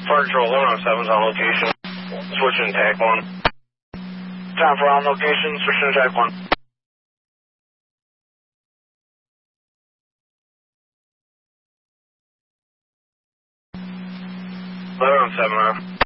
Fire Control 1107's on location. Switching to TAC 1. Time for on location, switching to TAC 1. 1107.